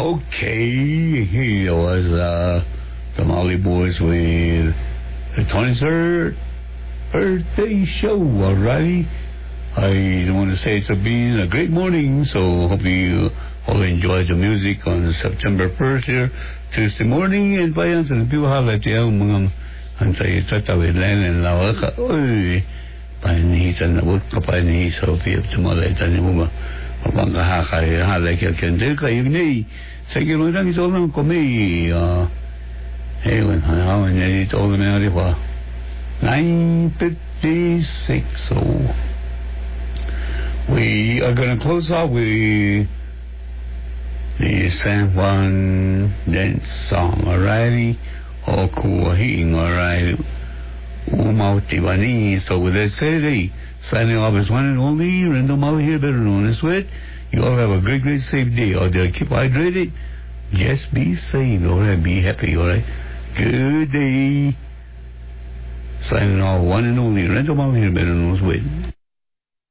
Okay, here was the Molly Boys with the 23rd birthday show, alrighty. I want to say it's been a great morning, so hope you all enjoyed the music on September 1st here, Tuesday morning, and bayan sa nagpiwahalat yung mga ansay tatawid lang and lawaka, uy, panihitan na wut ka panihisaw piyap tumalaitan yung mga mapangkahakay halay kaya kayo ni sa kinulang ito lang kami ewan hanawan niya dito all na rin pa 9:56. So we are gonna close off with the San Juan dance song, alrighty, o kuwahiing, alright, umawtibani. So with that said, signing off as one and only Randall Molly here, better known as Wit. You all have a great safe day out there. Keep hydrated, just be safe, alright, be happy, alright. Good day. Signing off, one and only Randall Molly here, better known as Wit.